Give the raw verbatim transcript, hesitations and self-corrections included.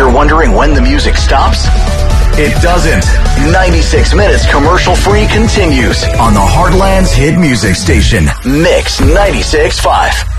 you're wondering when the music stops? It doesn't. ninety-six minutes commercial-free continues on the Heartland's hit music station, Mix ninety-six point five.